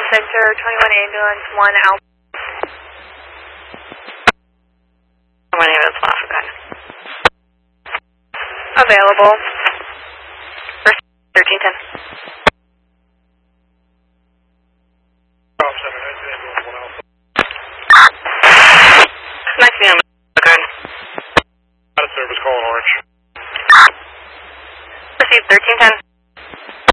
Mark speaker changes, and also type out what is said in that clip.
Speaker 1: Center 21 ambulance 1 Alpha.
Speaker 2: 1 ambulance 1 Alpha, good.
Speaker 1: Available.
Speaker 2: 1310. Nice to good.
Speaker 3: Out of service, calling Orange.
Speaker 2: Received 1310.